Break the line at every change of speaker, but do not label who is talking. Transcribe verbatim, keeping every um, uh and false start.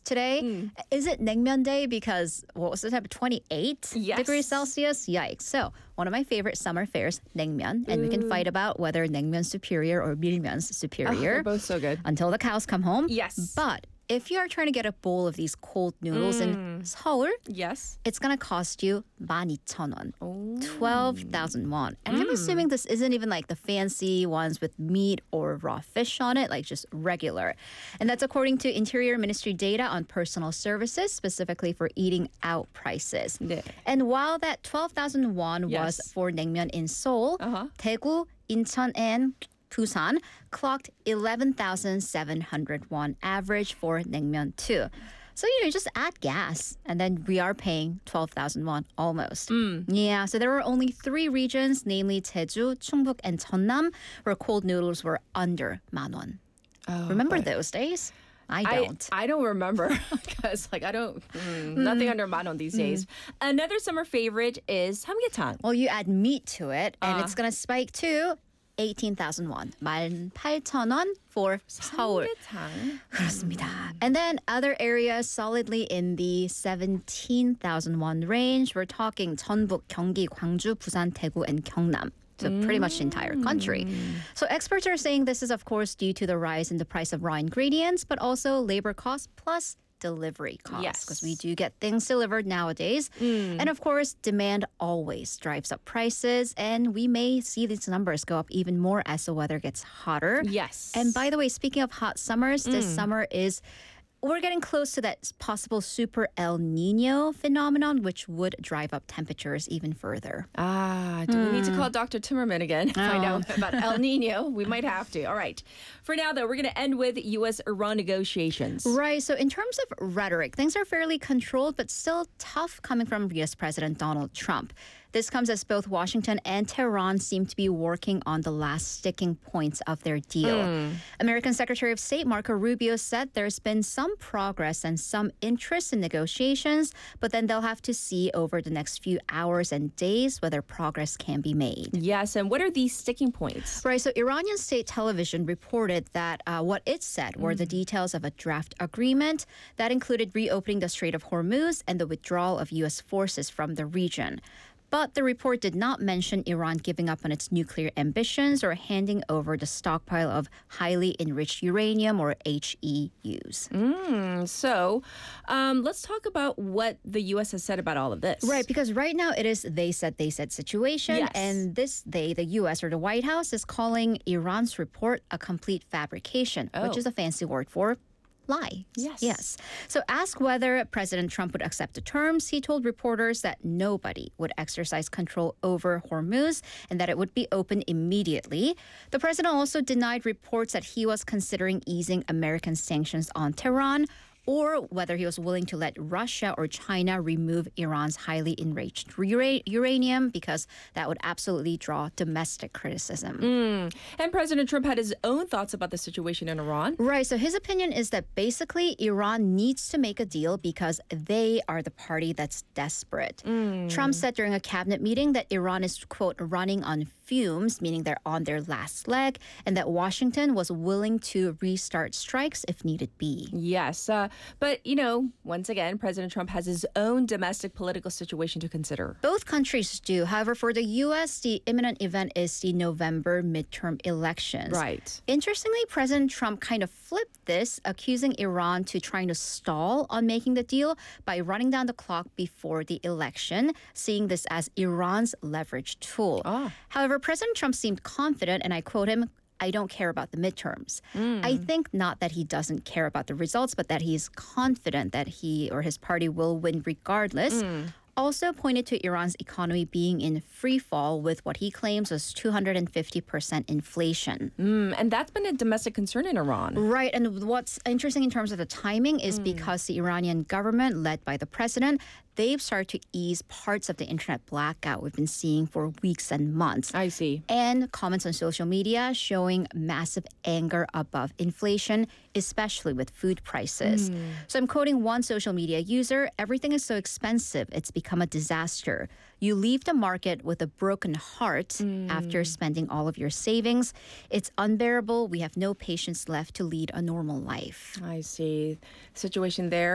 today.
Mm.
Is it Naengmyeon Day because, what was the temperature, twenty-eight
Yes.
degrees Celsius? Yikes. So one of my favorite summer fairs, Naengmyeon. And we can fight about whether Naengmyeon's superior or Milmyeon's
Oh,
superior
they're both so good.
until the cows come home.
Yes.
But if you are trying to get a bowl of these cold noodles in Seoul,
Yes.
it's going to cost you twelve thousand won.
Oh.
twelve thousand won. And I'm assuming this isn't even like the fancy ones with meat or raw fish on it, like just regular. And that's according to Interior Ministry data on personal services, specifically for eating out prices.
네.
And while that twelve thousand won
Yes.
was for Naengmyeon in Seoul,
Uh-huh.
Daegu, Incheon, and Busan clocked eleven thousand seven hundred won average for Naengmyeon too. So, you know, just add gas and then we are paying twelve thousand won almost. Yeah, so there were only three regions, namely Jeju, Chungbuk, and Jeonnam, where cold noodles were under man won.
Oh,
Remember
okay.
those days? I
I,
don't.
I don't remember because like I don't mm, nothing under manon these days. Another summer favorite is samgyetang.
Well, you add meat to it and
Uh.
it's going to spike to eighteen thousand won. 만 팔천 원 for Seoul.
samgyetang.
그렇습니다. And then other areas solidly in the seventeen thousand won range. We're talking 전북, 경기, 광주, 부산, 대구, and 경남. So pretty much the entire country. So experts are saying this is, of course, due to the rise in the price of raw ingredients, but also labor costs plus delivery costs.
Yes.
Because we do get things delivered nowadays. And of course, demand always drives up prices. And we may see these numbers go up even more as the weather gets hotter.
Yes.
And by the way, speaking of hot summers, this summer is, we're getting close to that possible super El Nino phenomenon, which would drive up temperatures even further.
Ah, do we need to call Doctor Timmerman again? Find
Oh.
out about El Nino. We might have to. All right. For now, though, we're going to end with U S Iran negotiations.
Right. So in terms of rhetoric, things are fairly controlled, but still tough coming from U S President Donald Trump. This comes as both Washington and Tehran seem to be working on the last sticking points of their deal. American Secretary of State Marco Rubio said there's been some progress and some interest in negotiations, but then they'll have to see over the next few hours and days whether progress can be made.
Yes, and what are these sticking points?
Right, so Iranian state television reported that uh, what it said were the details of a draft agreement that included reopening the Strait of Hormuz and the withdrawal of U S forces from the region. But the report did not mention Iran giving up on its nuclear ambitions or handing over the stockpile of highly enriched uranium or H E Us.
Mm, so um, let's talk about what the U S has said about all of this.
Right, because right now it is they said, they said situation.
Yes.
And this they, the U S or the White House, is calling Iran's report a complete fabrication,
Oh.
which is a fancy word for lie.
Yes.
Yes. So asked whether President Trump would accept the terms, he told reporters that nobody would exercise control over Hormuz and that it would be open immediately. The president also denied reports that he was considering easing American sanctions on Tehran, or whether he was willing to let Russia or China remove Iran's highly enriched ura- uranium, because that would absolutely draw domestic criticism.
Mm. And President Trump had his own thoughts about the situation in Iran.
Right, so his opinion is that basically Iran needs to make a deal because they are the party that's desperate. Trump said during a cabinet meeting that Iran is, quote, running on fumes, meaning they're on their last leg, and that Washington was willing to restart strikes if needed be.
Yes, uh, but, you know, once again, President Trump has his own domestic political situation to consider.
Both countries do. However, for the U S, the imminent event is the November midterm elections.
Right.
Interestingly, President Trump kind of flipped this, accusing Iran to trying to stall on making the deal by running down the clock before the election, seeing this as Iran's leverage tool.
Ah.
However, President Trump seemed confident, and I quote him, "I don't care about the midterms." I think not that he doesn't care about the results, but that he's confident that he or his party will win regardless. Also pointed to Iran's economy being in free fall with what he claims was two hundred fifty percent inflation.
Mm, and that's been a domestic concern in Iran.
Right, and what's interesting in terms of the timing is because the Iranian government, led by the president, they've started to ease parts of the internet blackout we've been seeing for weeks and months.
I see.
And comments on social media showing massive anger above inflation, especially with food prices. So I'm quoting one social media user, "Everything is so expensive, it's become a disaster. You leave the market with a broken heart after spending all of your savings. It's unbearable. We have no patience left to lead a normal life."
I see. Situation there.